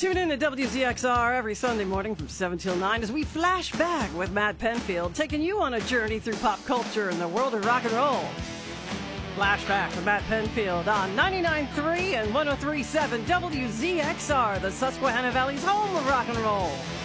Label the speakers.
Speaker 1: Tune in to WZXR every Sunday morning from 7 till 9 as we flash back with Matt Penfield, taking you on a journey through pop culture and the world of rock and roll. Flashback with Matt Penfield on 99.3 and 103.7 WZXR, the Susquehanna Valley's home of rock and roll.